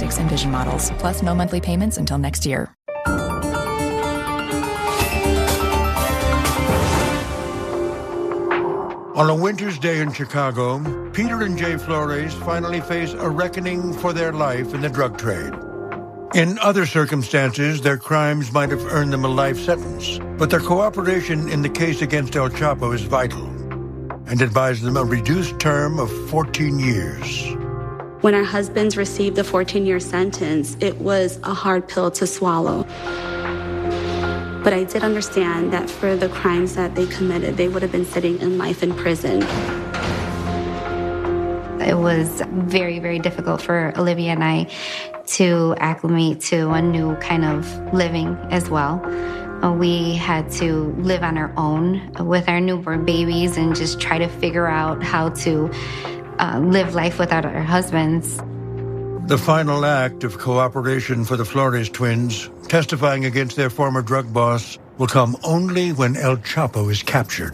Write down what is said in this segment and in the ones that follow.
orthopedics and vision models, plus no monthly payments until next year. On a winter's day in Chicago, Peter and Jay Flores finally face a reckoning for their life in the drug trade. In other circumstances, their crimes might have earned them a life sentence, but their cooperation in the case against El Chapo is vital and advised them a reduced term of 14 years. When our husbands received the 14-year sentence, it was a hard pill to swallow. But I did understand that for the crimes that they committed, they would have been sitting in life in prison. It was very, very difficult for Olivia and I to acclimate to a new kind of living as well. We had to live on our own with our newborn babies and just try to figure out how to live life without our husbands. The final act of cooperation for the Flores twins, testifying against their former drug boss, will come only when El Chapo is captured.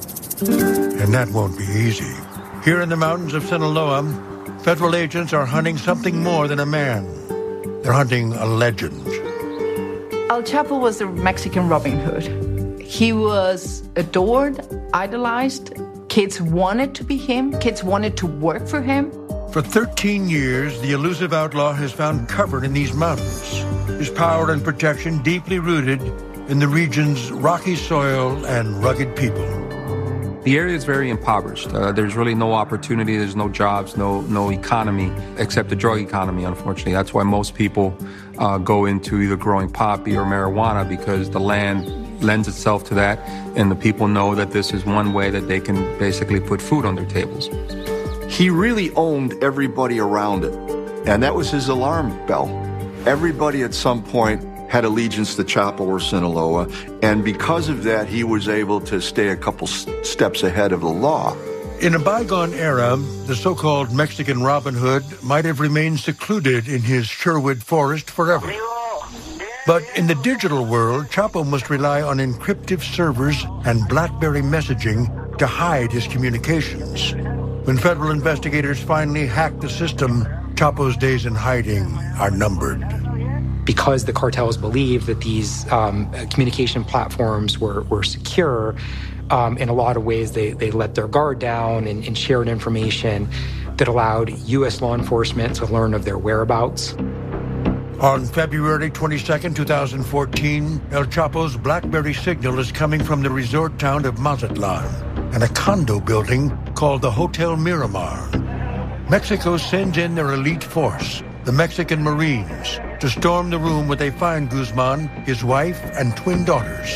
And that won't be easy. Here in the mountains of Sinaloa, federal agents are hunting something more than a man. They're hunting a legend. El Chapo was the Mexican Robin Hood. He was adored, idolized. Kids wanted to be him. Kids wanted to work for him. For 13 years, the elusive outlaw has found cover in these mountains. His power and protection deeply rooted in the region's rocky soil and rugged people. The area is very impoverished. There's really no opportunity. There's no jobs, no economy, except the drug economy, unfortunately. That's why most people go into either growing poppy or marijuana, because the land lends itself to that, and the people know that this is one way that they can basically put food on their tables. He really owned everybody around it, and that was his alarm bell. Everybody at some point had allegiance to Chapo or Sinaloa, and because of that, he was able to stay a couple steps ahead of the law. In a bygone era, the so-called Mexican Robin Hood might have remained secluded in his Sherwood forest forever. But in the digital world, Chapo must rely on encryptive servers and BlackBerry messaging to hide his communications. When federal investigators finally hacked the system, Chapo's days in hiding are numbered. Because the cartels believed that these communication platforms were secure, in a lot of ways they let their guard down and shared information that allowed U.S. law enforcement to learn of their whereabouts. On February 22, 2014, El Chapo's BlackBerry signal is coming from the resort town of Mazatlan and a condo building called the Hotel Miramar. Mexico sends in their elite force, the Mexican Marines, to storm the room where they find Guzman, his wife, and twin daughters.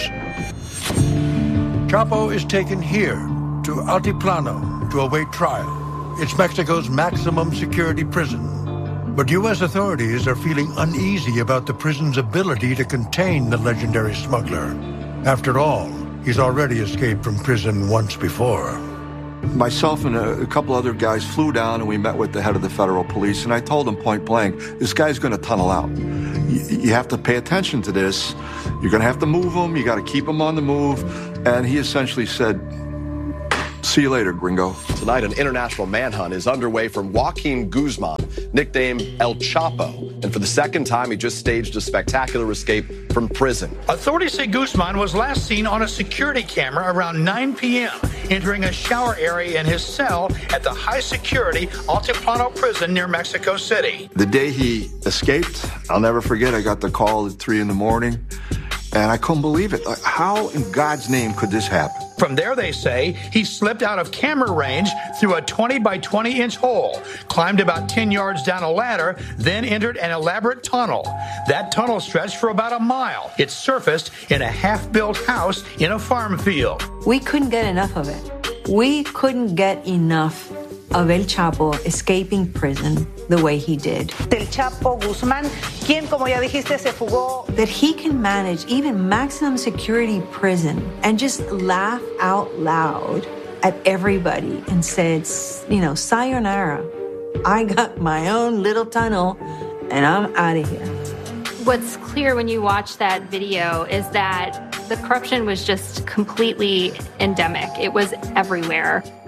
Chapo is taken here to Altiplano to await trial. It's Mexico's maximum security prison. But U.S. authorities are feeling uneasy about the prison's ability to contain the legendary smuggler. After all, he's already escaped from prison once before. Myself and a couple other guys flew down and we met with the head of the federal police, and I told him point blank, this guy's going to tunnel out. You have to pay attention to this. You're going to have to move him. You got to keep him on the move. And he essentially said, see you later, gringo. Tonight, an international manhunt is underway for Joaquin Guzman, nicknamed El Chapo. And for the second time, he just staged a spectacular escape from prison. Authorities say Guzman was last seen on a security camera around 9 p.m., entering a shower area in his cell at the high-security Altiplano prison near Mexico City. The day he escaped, I'll never forget, I got the call at 3 in the morning, and I couldn't believe it. How in God's name could this happen? From there, they say, he slipped out of camera range through a 20 by 20-inch hole, climbed about 10 yards down a ladder, then entered an elaborate tunnel. That tunnel stretched for about a mile. It surfaced in a half-built house in a farm field. We couldn't get enough of it. We couldn't get enough of El Chapo escaping prison the way he did. El Chapo Guzmán, quien, como ya dijiste, se fugó. That he can manage even maximum security prison and just laugh out loud at everybody and said, you know, sayonara. I got my own little tunnel and I'm out of here. What's clear when you watch that video is that the corruption was just completely endemic. It was everywhere.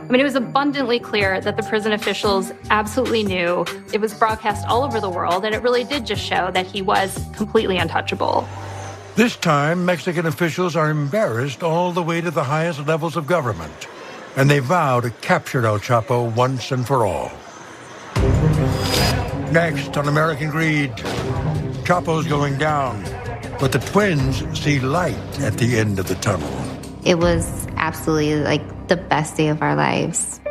I mean, it was abundantly clear that the prison officials absolutely knew. It was broadcast all over the world, and it really did just show that he was completely untouchable. This time, Mexican officials are embarrassed all the way to the highest levels of government, and they vow to capture El Chapo once and for all. Next on American Greed, Chapo's going down, but the twins see light at the end of the tunnel. It was absolutely like the best day of our lives.